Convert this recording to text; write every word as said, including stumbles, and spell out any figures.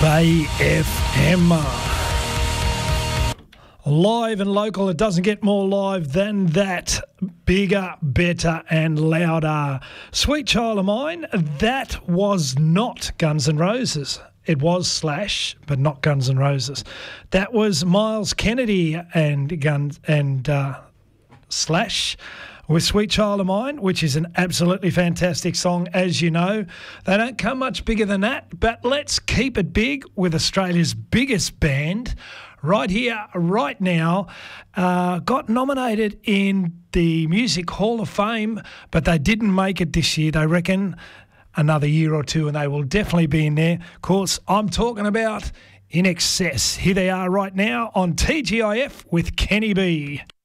Bay F M. Live and local, it doesn't get more live than that. Bigger, better and louder. Sweet Child of Mine, that was not Guns N' Roses. It was Slash, but not Guns N' Roses. That was Miles Kennedy and Guns and uh, Slash with Sweet Child of Mine, which is an absolutely fantastic song, as you know. They don't come much bigger than that, but let's keep it big with Australia's biggest band right here, right now. Uh, got nominated in the Music Hall of Fame, but they didn't make it this year. They reckon another year or two, and they will definitely be in there. Of course, I'm talking about In Excess. Here they are right now on T G I F with Kenny B.